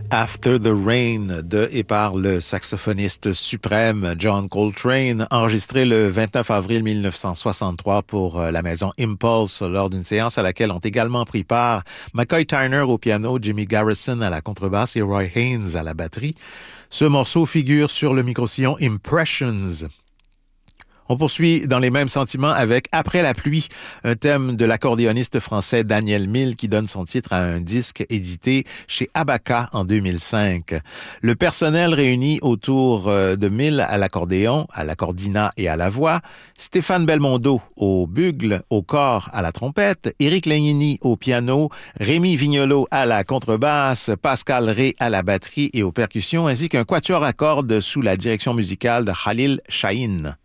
After the Rain de et par le saxophoniste suprême John Coltrane, enregistré le 29 avril 1963 pour la maison Impulse lors d'une séance à laquelle ont également pris part McCoy Tyner au piano, Jimmy Garrison à la contrebasse et Roy Haynes à la batterie. Ce morceau figure sur le micro-sillon Impressions. On poursuit dans les mêmes sentiments avec Après la pluie, un thème de l'accordéoniste français Daniel Mille qui donne son titre à un disque édité chez Abaka en 2005. Le personnel réuni autour de Mille à l'accordéon, à l'accordina et à la voix, Stéphane Belmondo au bugle, au cor, à la trompette, Éric Legnini au piano, Rémi Vignolo à la contrebasse, Pascal Rey à la batterie et aux percussions, ainsi qu'un quatuor à cordes sous la direction musicale de Khalil Shahin.